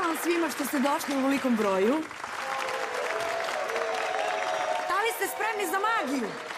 Hvala vam svima što ste došli u velikom broju. Da li ste spremni za magiju?